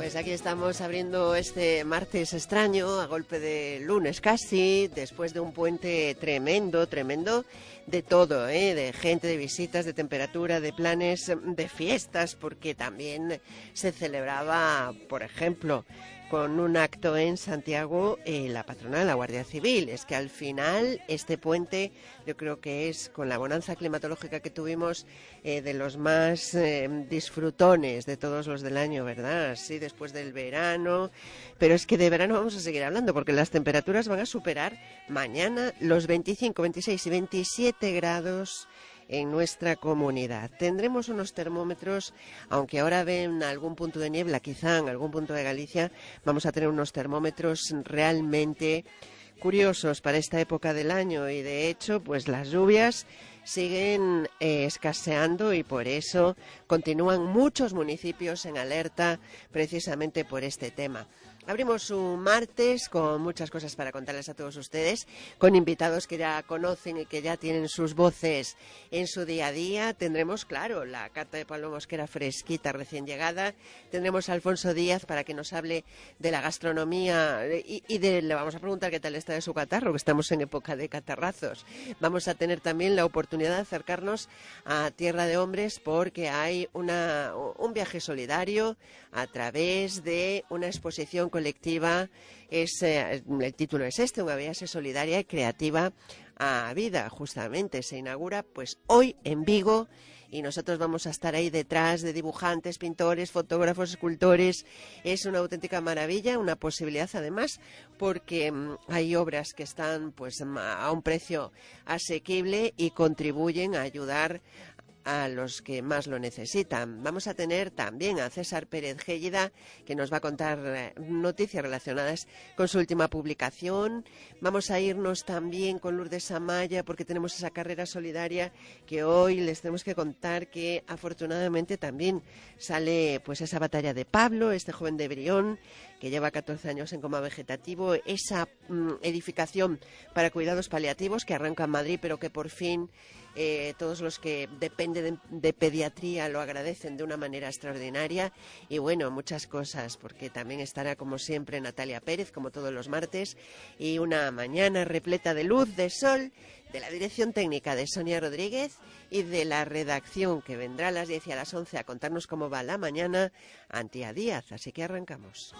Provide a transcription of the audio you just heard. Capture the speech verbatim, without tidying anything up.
Pues aquí estamos abriendo este martes extraño, a golpe de lunes casi, después de un puente tremendo, tremendo, de todo, ¿eh? De gente, de visitas, de temperatura, de planes, de fiestas, porque también se celebraba, por ejemplo, con un acto en Santiago, eh, la patrona de la Guardia Civil. Es que al final este puente, yo creo que es, con la bonanza climatológica que tuvimos, eh, de los más eh, disfrutones de todos los del año, ¿verdad? Sí, después del verano. Pero es que de verano vamos a seguir hablando, porque las temperaturas van a superar mañana los veinticinco, veintiséis y veintisiete grados en nuestra comunidad. Tendremos unos termómetros, aunque ahora ven algún punto de niebla, quizá en algún punto de Galicia, vamos a tener unos termómetros realmente curiosos para esta época del año, y de hecho, pues las lluvias siguen eh, escaseando, y por eso continúan muchos municipios en alerta precisamente por este tema. Abrimos un martes con muchas cosas para contarles a todos ustedes, con invitados que ya conocen y que ya tienen sus voces en su día a día. Tendremos, claro, la carta de Pablo Mosquera fresquita, recién llegada. Tendremos a Alfonso Díaz para que nos hable de la gastronomía y, y de, le vamos a preguntar qué tal está de su catarro, que estamos en época de catarrazos. Vamos a tener también la oportunidad de acercarnos a Tierra de Hombres, porque hay una, un viaje solidario a través de una exposición colectiva. Es, eh, el título es este, una viaje solidaria y creativa a vida. Justamente se inaugura pues hoy en Vigo, y nosotros vamos a estar ahí detrás de dibujantes, pintores, fotógrafos, escultores. Es una auténtica maravilla, una posibilidad además, porque mmm, hay obras que están pues a un precio asequible y contribuyen a ayudar a los que más lo necesitan. Vamos a tener también a César Pérez Géllida, que nos va a contar noticias relacionadas con su última publicación. Vamos a irnos también con Lourdes Amaya, porque tenemos esa carrera solidaria que hoy les tenemos que contar, que afortunadamente también sale pues esa batalla de Pablo, este joven de Brión, que lleva catorce años en coma vegetativo, esa mm, edificación para cuidados paliativos que arranca en Madrid, pero que por fin Eh, todos los que dependen de, de pediatría lo agradecen de una manera extraordinaria. Y bueno, muchas cosas, porque también estará como siempre Natalia Pérez, como todos los martes, y una mañana repleta de luz, de sol, de la dirección técnica de Sonia Rodríguez y de la redacción, que vendrá a las diez y a las once a contarnos cómo va la mañana, Antía Díaz. Así que arrancamos.